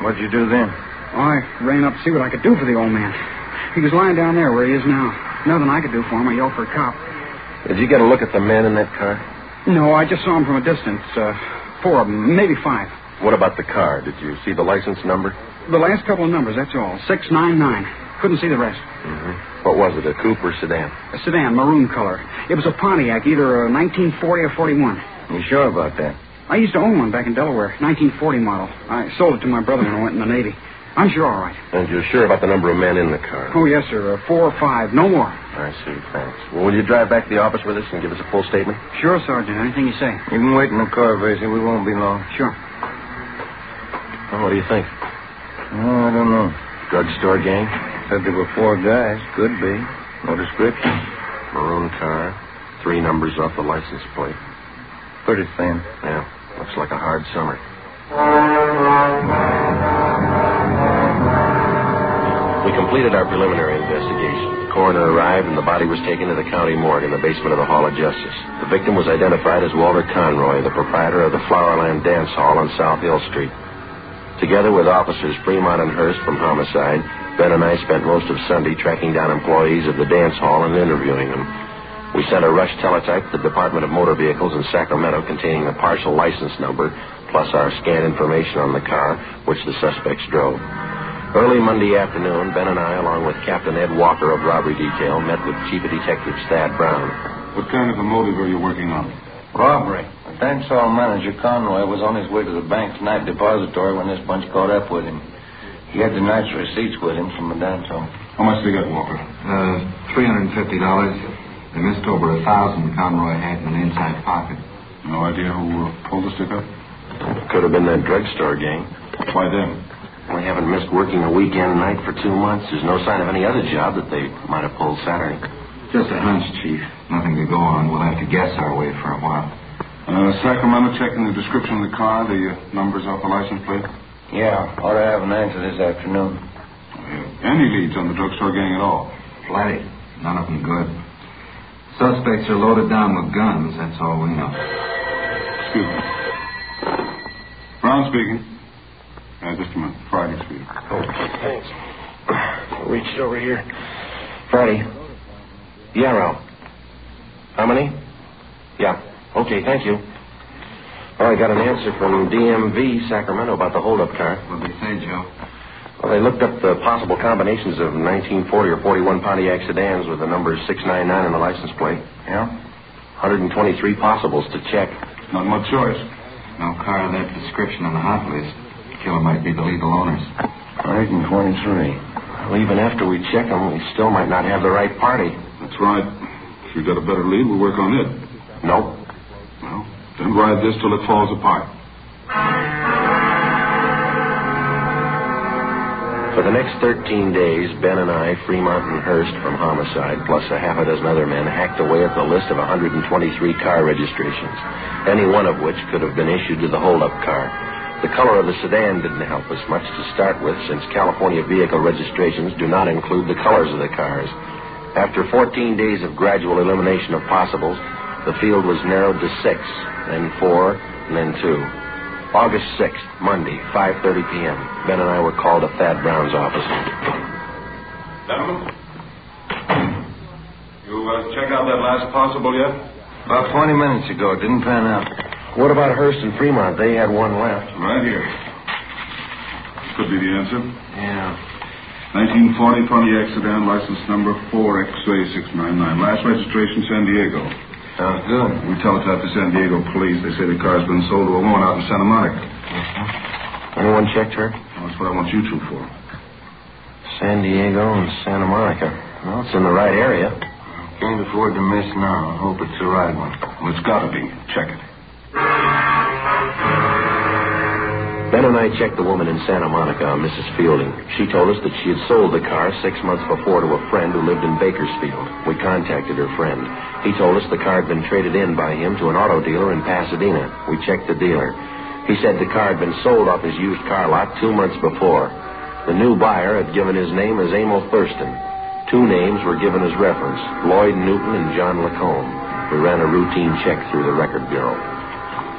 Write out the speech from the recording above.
What'd you do then? Oh, I ran up to see what I could do for the old man. He was lying down there where he is now. Nothing I could do for him. I yelled for a cop. Did you get a look at the men in that car? No, I just saw him from a distance. 4 of them, maybe 5. What about the car? Did you see the license number? The last couple of numbers, that's all. 699. Couldn't see the rest. Mm-hmm. What was it, a coupe or sedan? A sedan, maroon color. It was a Pontiac, either a 1940 or 41. You sure about that? I used to own one back in Delaware, 1940 model. I sold it to my brother when I went in the Navy. I'm sure all right. And you're sure about the number of men in the car? Oh, yes, sir. 4 or 5, no more. I see, thanks. Well, will you drive back to the office with us and give us a full statement? Sure, Sergeant. Anything you say. You can wait in the car, Vasey. We won't be long. Sure. Well, what do you think? Oh, I don't know. Drugstore gang? Said there were 4 guys. Could be. No description. Maroon car. 3 numbers off the license plate. Pretty thin. Yeah. Looks like a hard summer. We completed our preliminary investigation. The coroner arrived and the body was taken to the county morgue in the basement of the Hall of Justice. The victim was identified as Walter Conroy, the proprietor of the Flowerland Dance Hall on South Hill Street. Together with officers Fremont and Hurst from homicide, Ben and I spent most of Sunday tracking down employees of the dance hall and interviewing them. We sent a rush teletype to the Department of Motor Vehicles in Sacramento containing the partial license number, plus our scan information on the car, which the suspects drove. Early Monday afternoon, Ben and I, along with Captain Ed Walker of Robbery Detail, met with Chief of Detectives Thad Brown. What kind of a motive are you working on? Robbery. The dance hall manager, Conroy, was on his way to the bank's night depository when this bunch caught up with him. He had the night's receipts with him from the dance hall. How much they got, Walker? $350. They missed over 1,000 Conroy had in an inside pocket. No idea who pulled the stick up? Could have been that drugstore gang. Why them? We haven't missed working a weekend night for 2 months. There's no sign of any other job that they might have pulled Saturday. Just a hunch, Chief. Nothing to go on. We'll have to guess our way for a while. Sacramento checking the description of the car, the numbers off the license plate? Yeah, ought to have an answer this afternoon. Any leads on the drugstore gang at all? Plenty. None of them good. Suspects are loaded down with guns. That's all we know. Excuse me. Brown speaking. Just a minute. Friday speaking. Okay, thanks. Reached over here. Friday. Yeah, Ralph. How many? Yeah. Okay, thank you. Well, I got an answer from DMV Sacramento about the holdup car. What'd they say, Joe? Well, they looked up the possible combinations of 1940 or 41 Pontiac sedans with the number 699 on the license plate. Yeah? 123 possibles to check. Not much choice. No car of that description on the hot list. Killer might be the legal owners. 123. Well, even after we check them, we still might not have the right party. That's right. If you got a better lead, we'll work on it. Nope. Well, then ride this till it falls apart. For the next 13 days, Ben and I, Fremont and Hurst from homicide, plus a half a dozen other men, hacked away at the list of 123 car registrations, any one of which could have been issued to the holdup car. The color of the sedan didn't help us much to start with, since California vehicle registrations do not include the colors of the cars. After 14 days of gradual elimination of possibles, the field was narrowed to 6, then 4, and then 2. August 6th, Monday, 5:30 p.m. Ben and I were called to Thad Brown's office. Gentlemen, you check out that last possible yet? About 20 minutes ago. It didn't pan out. What about Hurst and Fremont? They had one left. Right here. Could be the answer. Yeah. 1940 Pontiac sedan, license number 4X-ray 699. Last registration, San Diego. Sounds good. We teletyped to San Diego police. They say the car's been sold to a woman out in Santa Monica. Anyone checked her? Well, that's what I want you two for. San Diego and Santa Monica. Well, it's in the right area. Can't afford to miss now. I hope it's the right one. Well, it's got to be. Check it. Ben and I checked the woman in Santa Monica, Mrs. Fielding. She told us that she had sold the car 6 months before to a friend who lived in Bakersfield. We contacted her friend. He told us the car had been traded in by him to an auto dealer in Pasadena. We checked the dealer. He said the car had been sold off his used car lot 2 months before. The new buyer had given his name as Emil Thurston. 2 names were given as reference, Lloyd Newton and John Lacombe. We ran a routine check through the record bureau.